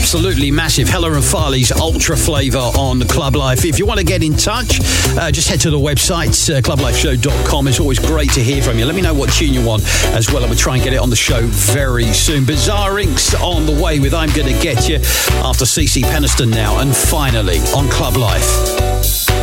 absolutely massive. Hella and Farley's Ultra Flavour on Club Life. If you want to get in touch, just head to the website, clublifeshow.com. It's always great to hear from you. Let me know what tune you want as well, and we'll try and get it on the show very soon. Bizarre Inks on the way with I'm Gonna Get You after CeCe Peniston now, and finally on Club Life.